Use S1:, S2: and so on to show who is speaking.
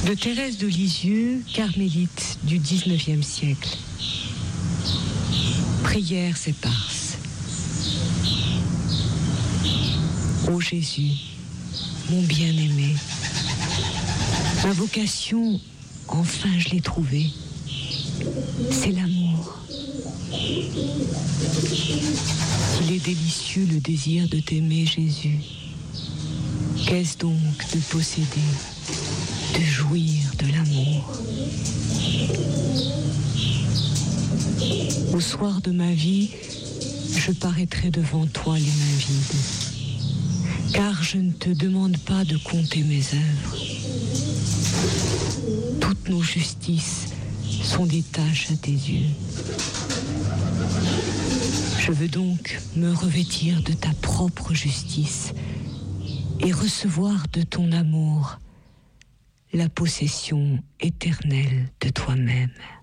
S1: De Thérèse de Lisieux, carmélite du XIXe siècle. Prières éparses. Ô Jésus, mon bien-aimé, ma vocation, enfin je l'ai trouvée, c'est l'amour. Il est délicieux le désir de t'aimer, Jésus. Qu'est-ce donc de posséder, de jouir de l'amour? Au soir de ma vie, je paraîtrai devant toi les mains vides, car je ne te demande pas de compter mes œuvres. Toutes nos justices sont des tâches à tes yeux. Je veux donc me revêtir de ta propre justice et recevoir de ton amour la possession éternelle de toi-même.